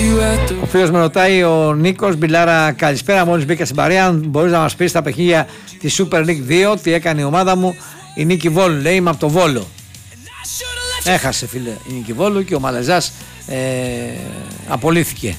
Ο φίλος με ρωτάει, ο Νίκος Μπιλάρα, καλησπέρα, μόλις μπήκα στην παρέα, αν μπορείς να μας πεις τα παιχνίδια της Super League 2, τι έκανε η ομάδα μου, η Νίκη Βόλου, λέει, είμαι από το Βόλο. Έχασε, φίλε, η Νίκη Βόλου και ο Μαλεζάς απολύθηκε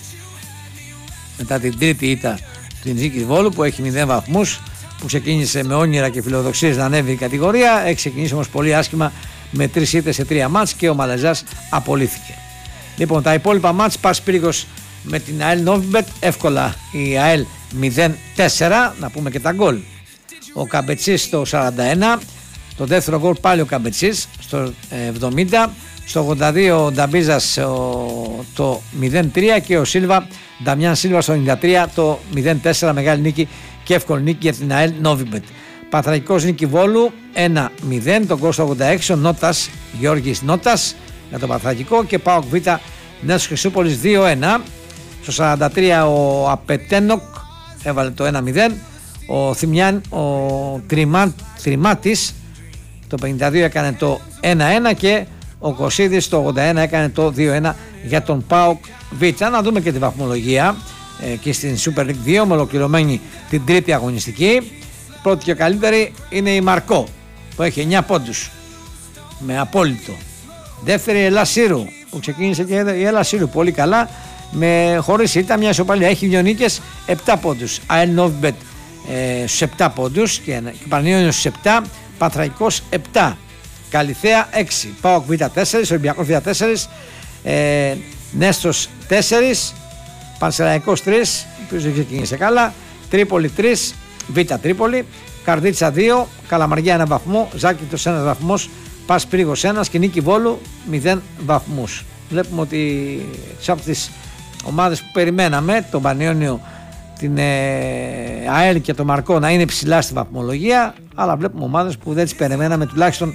μετά την τρίτη ήττα του Νίκη Βόλου που έχει 0 βαθμούς, που ξεκίνησε με όνειρα και φιλοδοξίες να ανέβει η κατηγορία. Έχει ξεκινήσει όμως πολύ άσχημα με 3 ήττες σε 3 μάτς και ο Μαλεζάς απολύθηκε. Λοιπόν, τα υπόλοιπα μάτς, Πας Πύρικος με την ΑΕΛ Νόβιμπετ, εύκολα η ΑΕΛ 0-4, να πούμε και τα γκολ. Ο Καμπετσής στο 41, το δεύτερο γκολ πάλι ο Καμπετσής στο 70, στο 82 ο Νταμπίζας το 0-3 και ο Σίλβα, Νταμιάν Σίλβα στο 93 το 0-4, μεγάλη νίκη και εύκολη νίκη για την ΑΕΛ Νόβιμπετ. Παναθηναϊκός Νίκη Βόλου 1-0, το γκολ στο 86 ο Νότας, Γιώργης Νότας για το Παναθηναϊκό, και ΠΑΟΚ Β Νέος Χρυσούπολης 2-1, στο 43 ο Απετένοκ έβαλε το 1-0, ο Θημιάν, ο Τριμάτης το 52 έκανε το 1-1 και ο Κωσίδης το 81 έκανε το 2-1 για τον ΠΑΟΚ Β. Να δούμε και τη βαθμολογία και στην Super League 2 με ολοκληρωμένη την τρίτη αγωνιστική. Πρώτη και καλύτερη είναι η Μαρκό που έχει 9 πόντους με απόλυτο. Δεύτερη η Ελλά Σύρου που ξεκίνησε και η Ελλά Σύρου πολύ καλά με χωρίς ήττα, μια ισοπαλία, έχει 2 νίκες, 7 πόντους. ΑΕΛ Νόβιμπετ στους 7 πόντους και Πανιόνιος στους 7, Πανθραϊκός 7, Καλιθέα 6, ΠΑΟΚ Β 4, Ολυμπιακός Β 4, Νέστος 4, Πανσεραϊκός 3, ο οποίος δεν ξεκίνησε καλά, Τρίπολη 3, Β Τρίπολη, Καρδίτσα 2, Καλαμαριά 1 βαθμό, Ζάκητος 1 βαθμός, Πας Πύρικος 1 και Νίκη Βόλου 0 βαθμούς. Βλέπουμε ότι από τις ομάδες που περιμέναμε, τον Πανιόνιο, την ΑΕΛ και τον Μαρκό να είναι ψηλά στη βαθμολογία, αλλά βλέπουμε ομάδες που δεν τις περιμέναμε, τουλάχιστον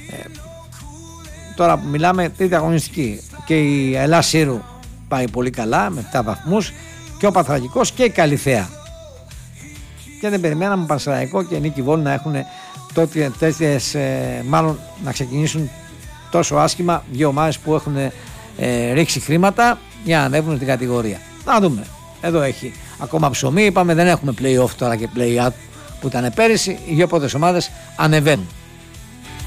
τώρα που μιλάμε τρίτη αγωνιστική. Και η Ελλά Σύρου πάει πολύ καλά με 7 βαθμούς και ο Πανθρακικός και η Καλιθέα. Και δεν περιμέναμε Πανσεραϊκό και Νίκη Βόλου να έχουν τέτοιες, μάλλον να ξεκινήσουν τόσο άσχημα, δύο ομάδες που έχουν ρίξει χρήματα για να ανέβουν την κατηγορία. Να δούμε. Εδώ έχει ακόμα ψωμί. Είπαμε δεν έχουμε play-off τώρα και play-out που ήταν πέρυσι. Οι δύο πρώτες ομάδες ανεβαίνουν.